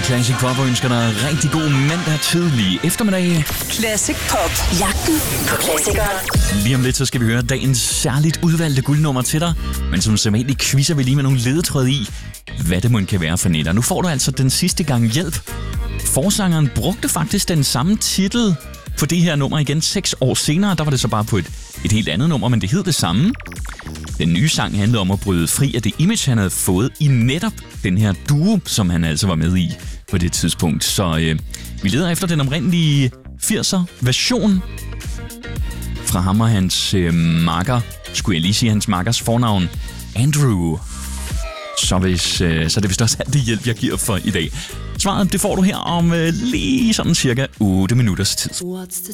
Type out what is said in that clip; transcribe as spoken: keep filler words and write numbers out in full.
Classic Pop og ønsker dig rigtig god mandag tidlig eftermiddag. Classic Pop. Jagten på klassikere. Lige om lidt, så skal vi høre dagens særligt udvalgte guldnummer til dig. Men som sædvanligt quizzer vi lige med nogle ledetråd i, hvad det mon kan være for netter. Nu får du altså den sidste gang hjælp. Forsangeren brugte faktisk den samme titel på det her nummer igen seks år senere. Der var det så bare på et, et helt andet nummer, men det hed det samme. Den nye sang handlede om at bryde fri af det image, han havde fået i netop den her duo, som han altså var med i på det tidspunkt. Så øh, vi leder efter den oprindelige firser-version fra ham og hans øh, makker. Skulle jeg lige sige hans makkers fornavn? Andrew. Så, hvis, øh, så det er vist også alt det hjælp, jeg giver for i dag. Svaret, det får du her om øh, lige sådan cirka otte minutters tid. What's the